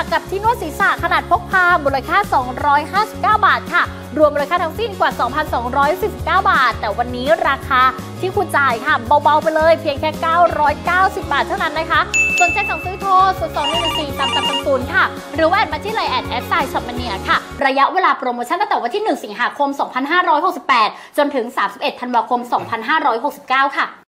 กับที่นวดศีรษะขนาดพกพามูลค่า259 บาทค่ะรวมมูลค่าทั้งสิ้นกว่า 2,249 บาทแต่วันนี้ราคาที่คุณจ่ายค่ะเบาๆไปเลยเพียงแค่990 บาทเท่านั้นนะคะสนใจสั่งซื้อโทร02-114-3300ค่ะหรือว่าแอดมาที่ไลน์แอดไซน์ช็อปมาเนียค่ะระยะเวลาโปรโมชั่นตั้งแต่วันที่1 สิงหาคม 2568จนถึง31 ธันวาคม 2569ค่ะ